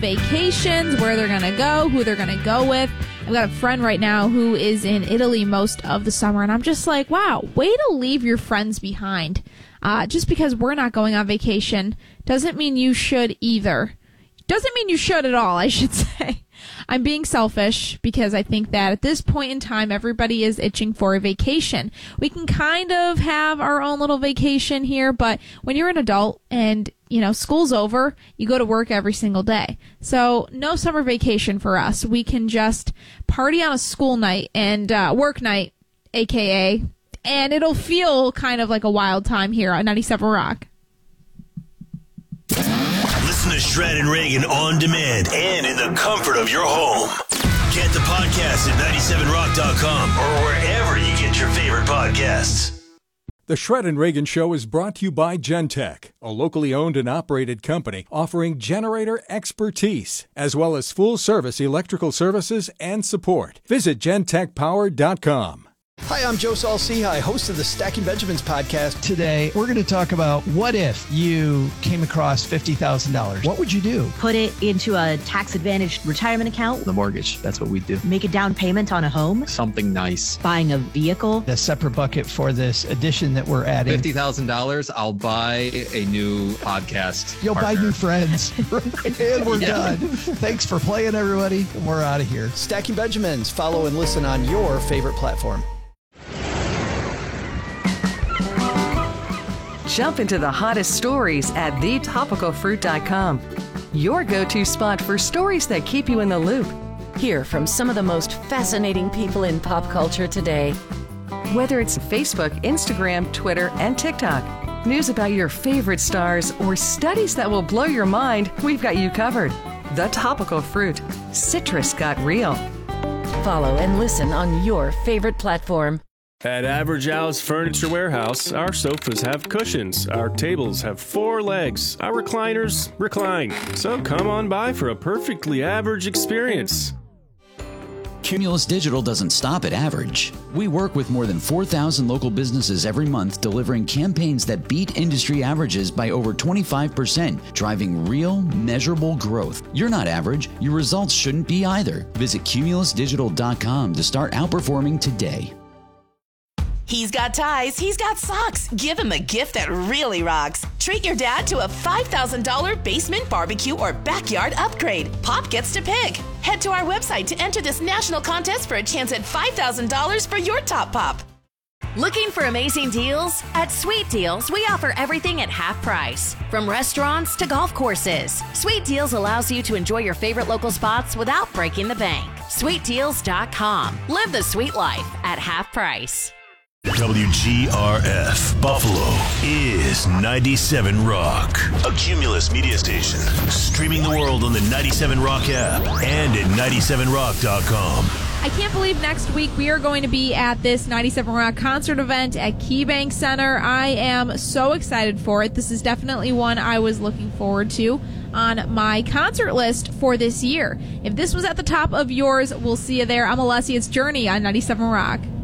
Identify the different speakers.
Speaker 1: vacations, where they're going to go, who they're going to go with. I've got a friend right now who is in Italy most of the summer, and I'm just like, wow, way to leave your friends behind. Just because we're not going on vacation doesn't mean you should either. Doesn't mean you should at all, I should say. I'm being selfish because I think that at this point in time, everybody is itching for a vacation. We can kind of have our own little vacation here, but when you're an adult and, school's over, you go to work every single day. So no summer vacation for us. We can just party on a school night and work night, AKA, and it'll feel kind of like a wild time here on 97 Rock.
Speaker 2: Listen to Shred and Reagan on demand and in the comfort of your home. Get the podcast at 97rock.com or wherever you get your favorite podcasts.
Speaker 3: The Shred and Reagan Show is brought to you by Gentech, a locally owned and operated company offering generator expertise, as well as full-service electrical services and support. Visit gentechpower.com.
Speaker 4: Hi, I'm Joe Saul-Sehy, host of the Stacking Benjamins podcast.
Speaker 5: Today, we're going to talk about what if you came across $50,000? What would you do?
Speaker 6: Put it into a tax-advantaged retirement account.
Speaker 7: The mortgage, that's what we do.
Speaker 6: Make a down payment on a home.
Speaker 7: Something nice.
Speaker 6: Buying a vehicle.
Speaker 5: A separate bucket for this addition that we're adding.
Speaker 7: $50,000, I'll buy a new podcast.
Speaker 5: You'll
Speaker 7: partner.
Speaker 5: buy new friends. And we're done. Thanks for playing, everybody. And we're out of here.
Speaker 4: Stacking Benjamins. Follow and listen on your favorite platform.
Speaker 8: Jump into the hottest stories at thetopicalfruit.com. Your go-to spot for stories that keep you in the loop.
Speaker 9: Hear from some of the most fascinating people in pop culture today.
Speaker 8: Whether it's Facebook, Instagram, Twitter, and TikTok, news about your favorite stars, or studies that will blow your mind, we've got you covered. The Topical Fruit. Citrus got real.
Speaker 9: Follow and listen on your favorite platform.
Speaker 10: At Average Al's Furniture Warehouse, our sofas have cushions, our tables have 4 legs, our recliners recline. So come on by for a perfectly average experience.
Speaker 11: Cumulus Digital doesn't stop at average. We work with more than 4,000 local businesses every month, delivering campaigns that beat industry averages by over 25%, driving real, measurable growth. You're not average. Your results shouldn't be either. Visit cumulusdigital.com to start outperforming today.
Speaker 12: He's got ties, he's got socks. Give him a gift that really rocks. Treat your dad to a $5,000 basement barbecue or backyard upgrade. Pop gets to pick. Head to our website to enter this national contest for a chance at $5,000 for your top pop.
Speaker 13: Looking for amazing deals? At Sweet Deals, we offer everything at half price. From restaurants to golf courses, Sweet Deals allows you to enjoy your favorite local spots without breaking the bank. SweetDeals.com. Live the sweet life at half price.
Speaker 2: WGRF Buffalo is 97 Rock, a Cumulus media station, streaming the world on the 97 Rock app and at 97rock.com.
Speaker 1: I can't believe next week we are going to be at this 97 Rock concert event at KeyBank Center. I am so excited for it. This is definitely one I was looking forward to on my concert list for this year. If this was at the top of yours, we'll see you there. I'm Alessia. It's Journey on 97 Rock.